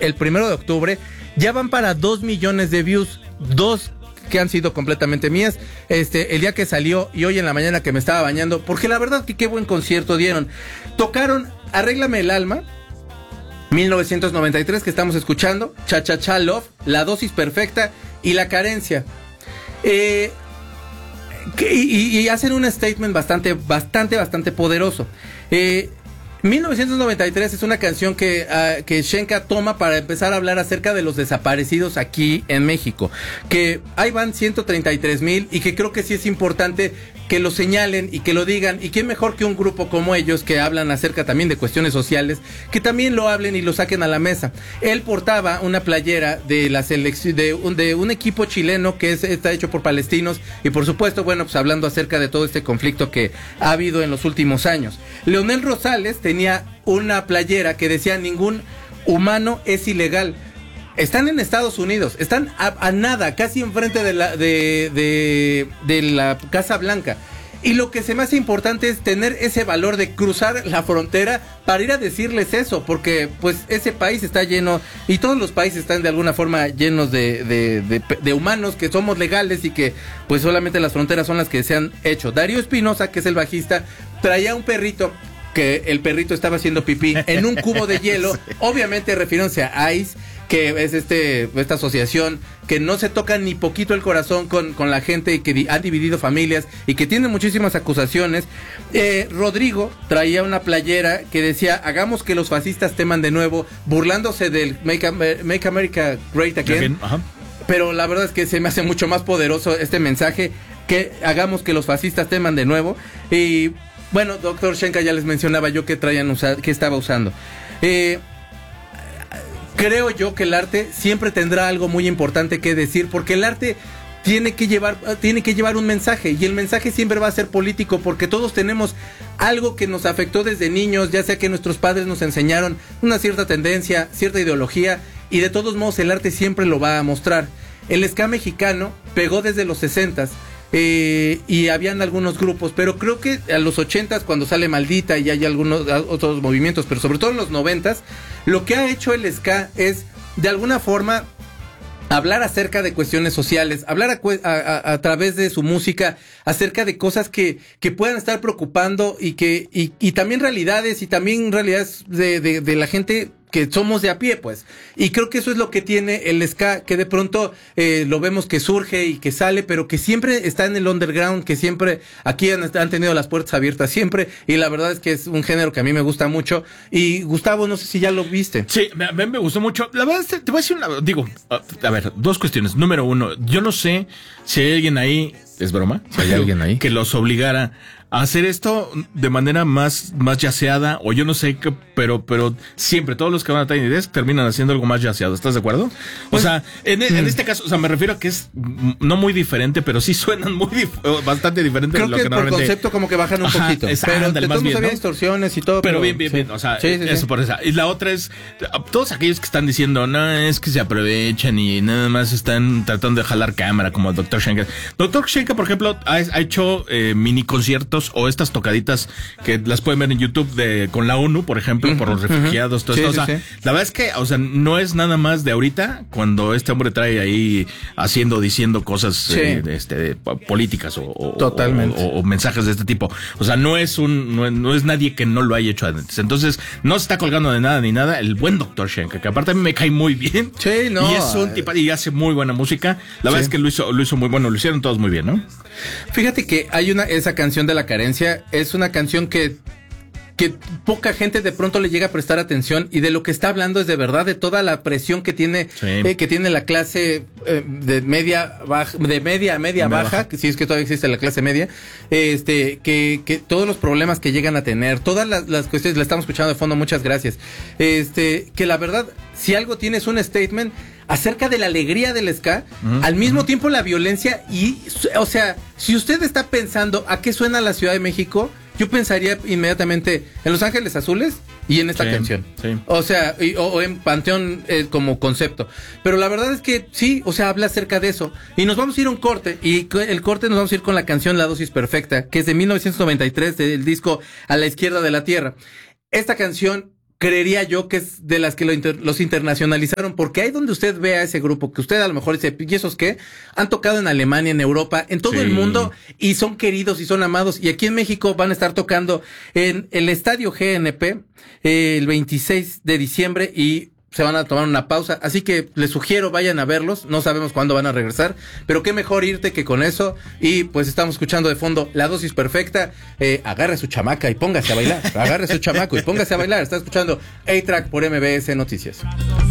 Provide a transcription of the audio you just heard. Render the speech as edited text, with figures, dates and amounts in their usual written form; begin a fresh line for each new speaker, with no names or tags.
el 1 de octubre, ya van para 2 millones de views, 2 que han sido completamente mías, el día que salió y hoy en la mañana que me estaba bañando, porque la verdad que qué buen concierto dieron. Tocaron Arréglame el Alma, 1993, que estamos escuchando, Cha Cha Cha Love, La Dosis Perfecta y La Carencia. Y hacen un statement bastante poderoso. 1993 es una canción que Shenka toma para empezar a hablar acerca de los desaparecidos aquí en México, que ahí van 133,000 y que creo que sí es importante que lo señalen y que lo digan, y quién mejor que un grupo como ellos que hablan acerca también de cuestiones sociales, que también lo hablen y lo saquen a la mesa. Él portaba una playera de la selección de un equipo chileno que está hecho por palestinos y por supuesto, bueno, pues hablando acerca de todo este conflicto que ha habido en los últimos años. Leonel Rosales tenía una playera que decía: ningún humano es ilegal. Están en Estados Unidos, están a nada, casi enfrente de la Casa Blanca. Y lo que se me hace importante es tener ese valor de cruzar la frontera para ir a decirles eso, porque pues ese país está lleno, y todos los países están de alguna forma llenos de humanos que somos legales y que pues solamente las fronteras son las que se han hecho. Darío Espinosa, que es el bajista, traía un perrito, que el perrito estaba haciendo pipí en un cubo de hielo, sí. Obviamente refiriéndose a ICE, que es esta asociación que no se toca ni poquito el corazón con la gente y que han dividido familias y que tiene muchísimas acusaciones. Rodrigo traía una playera que decía: hagamos que los fascistas teman de nuevo, burlándose del Make America Great Again. Pero la verdad es que se me hace mucho más poderoso este mensaje, que hagamos que los fascistas teman de nuevo. Y bueno, doctor Shenka, ya les mencionaba yo que estaba usando. Creo yo que el arte siempre tendrá algo muy importante que decir, porque el arte tiene que llevar un mensaje, y el mensaje siempre va a ser político, porque todos tenemos algo que nos afectó desde niños, ya sea que nuestros padres nos enseñaron una cierta tendencia, cierta ideología, y de todos modos el arte siempre lo va a mostrar. El ska mexicano pegó desde los 60s, y habían algunos grupos, pero creo que a los 80s, cuando sale Maldita y hay algunos otros movimientos, pero sobre todo en los 90s, lo que ha hecho el ska es de alguna forma hablar acerca de cuestiones sociales, hablar a través de su música acerca de cosas que puedan estar preocupando y también realidades de la gente que somos de a pie, pues. Y creo que eso es lo que tiene el ska, que de pronto lo vemos que surge y que sale, pero que siempre está en el underground, que siempre aquí han tenido las puertas abiertas siempre, y la verdad es que es un género que a mí me gusta mucho. Y Gustavo, no sé si ya lo viste.
Sí, me gustó mucho. La verdad, te voy a decir a ver, dos cuestiones. Número uno, yo no sé si hay alguien ahí, es broma,
si hay alguien ahí
que los obligara a hacer esto de manera más yaceada, o yo no sé qué, pero siempre todos los que van a Tiny Desk terminan haciendo algo más yaceado. ¿Estás de acuerdo?
Pues,
o sea, en este caso, o sea, me refiero a que es no muy diferente, pero sí suenan bastante diferentes.
Creo de lo que por concepto como que bajan un poquito. Pero de todos modos había distorsiones y todo.
Pero bien. O sea, eso por esa. Y la otra es, todos aquellos que están diciendo, no, es que se aprovechan y nada más están tratando de jalar cámara, como Dr. Shenka. Dr. Shenka, por ejemplo, ha hecho mini conciertos o estas tocaditas que las pueden ver en YouTube con la ONU, por ejemplo, por los refugiados, todo esto. O sea, la verdad es que, o sea, no es nada más de ahorita cuando este hombre trae ahí diciendo cosas políticas o mensajes de este tipo. O sea, no es nadie que no lo haya hecho antes. Entonces, no se está colgando de nada ni nada. El buen Dr. Shenka, que aparte a mí me cae muy bien.
Sí, no.
Y es un tipo y hace muy buena música. La verdad es que lo hizo muy bueno, lo hicieron todos muy bien, ¿no?
Fíjate que hay esa canción de La Carencia, es una canción que poca gente de pronto le llega a prestar atención, y de lo que está hablando es de verdad de toda la presión que tiene la clase de media a media baja, que si es que todavía existe la clase media, que todos los problemas que llegan a tener, todas las cuestiones, la estamos escuchando de fondo, muchas gracias, que la verdad, si algo tiene es un statement acerca de la alegría del ska, al mismo tiempo la violencia, y o sea, si usted está pensando a qué suena la Ciudad de México, yo pensaría inmediatamente en Los Ángeles Azules y en esta canción. Sí. O sea, o en Panteón como concepto. Pero la verdad es que sí, o sea, habla acerca de eso. Y nos vamos a ir a un corte, y el corte nos vamos a ir con la canción La Dosis Perfecta, que es de 1993, del disco A la Izquierda de la Tierra. Esta canción creería yo que es de las que los internacionalizaron, porque ahí donde usted ve a ese grupo, que usted a lo mejor dice, ¿y esos qué? Han tocado en Alemania, en Europa, en todo el mundo, y son queridos y son amados, y aquí en México van a estar tocando en el Estadio GNP el 26 de diciembre, y se van a tomar una pausa, así que les sugiero vayan a verlos, no sabemos cuándo van a regresar, pero qué mejor irte que con eso, y pues estamos escuchando de fondo La Dosis Perfecta. Agarre su chamaca y póngase a bailar, agarre su chamaco y póngase a bailar. Está escuchando A-Track por MBS Noticias.